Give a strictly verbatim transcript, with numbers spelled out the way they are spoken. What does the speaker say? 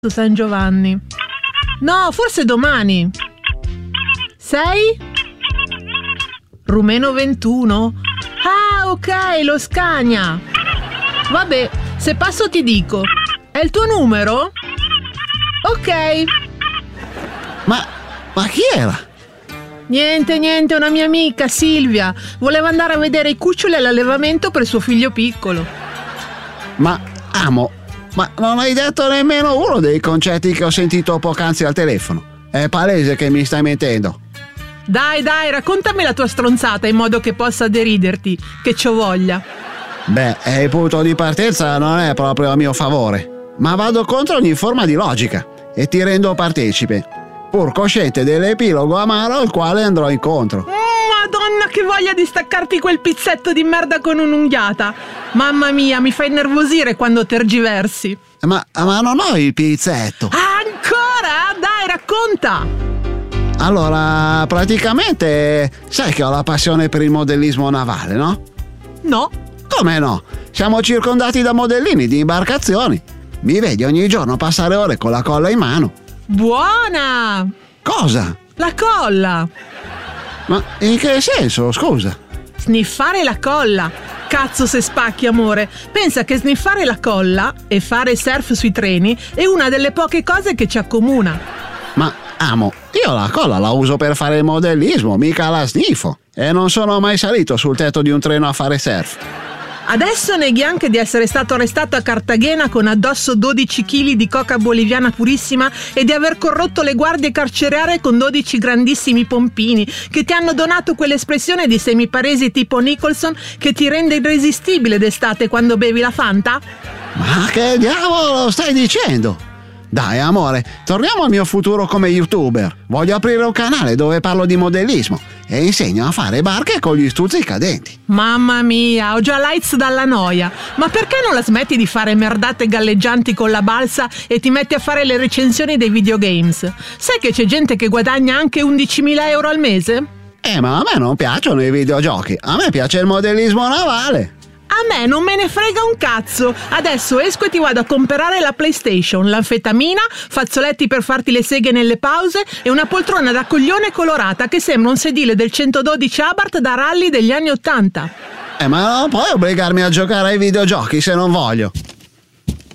San Giovanni. No, forse domani. Sei? Rumeno ventuno? Ah, ok, lo Scania. Vabbè, se passo ti dico. È il tuo numero? Ok. Ma, ma chi era? Niente, niente, una mia amica, Silvia. Voleva andare a vedere i cuccioli all'allevamento per suo figlio piccolo. Ma, amo, ma non hai detto nemmeno uno dei concetti che ho sentito poc'anzi al telefono. È palese che mi stai mentendo. Dai, dai, raccontami la tua stronzata in modo che possa deriderti, che c'ho voglia. Beh, il punto di partenza non è proprio a mio favore, ma vado contro ogni forma di logica e ti rendo partecipe, pur cosciente dell'epilogo amaro al quale andrò incontro. Madonna, che voglia di staccarti quel pizzetto di merda con un'unghiata. Mamma mia, mi fai innervosire quando tergiversi. Ma, ma non ho il pizzetto. Ancora? Dai, racconta. Allora, praticamente, sai che ho la passione per il modellismo navale, no? No. Come no? Siamo circondati da modellini di imbarcazioni. Mi vedi ogni giorno passare ore con la colla in mano. Buona! Cosa? La colla. Ma in che senso, scusa? Sniffare la colla. Cazzo se spacchi, amore. Pensa che sniffare la colla e fare surf sui treni è una delle poche cose che ci accomuna. Ma, amo, io la colla la uso per fare il modellismo, mica la sniffo. E non sono mai salito sul tetto di un treno a fare surf. Adesso neghi anche di essere stato arrestato a Cartagena con addosso dodici chili di coca boliviana purissima e di aver corrotto le guardie carcerarie con dodici grandissimi pompini che ti hanno donato quell'espressione di semiparesi tipo Nicholson che ti rende irresistibile d'estate quando bevi la Fanta? Ma che diavolo stai dicendo? Dai amore, torniamo al mio futuro come youtuber. Voglio aprire un canale dove parlo di modellismo e insegno a fare barche con gli stuzzicadenti. Mamma mia, ho già lights dalla noia. Ma perché non la smetti di fare merdate galleggianti con la balsa e ti metti a fare le recensioni dei videogames? Sai che c'è gente che guadagna anche undicimila euro al mese? Eh, ma a me non piacciono i videogiochi. A me piace il modellismo navale. A me non me ne frega un cazzo. Adesso esco e ti vado a comprare la PlayStation, l'anfetamina, fazzoletti per farti le seghe nelle pause e una poltrona da coglione colorata che sembra un sedile del centododici Abarth da rally degli anni ottanta. Eh, ma non puoi obbligarmi a giocare ai videogiochi se non voglio.